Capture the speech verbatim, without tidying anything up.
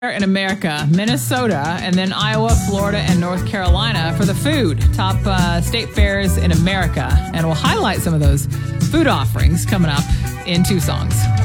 in America, Minnesota, and then Iowa, Florida, and North Carolina for the food. Top uh, state fairs in America. And we'll highlight some of those food offerings coming up in two songs.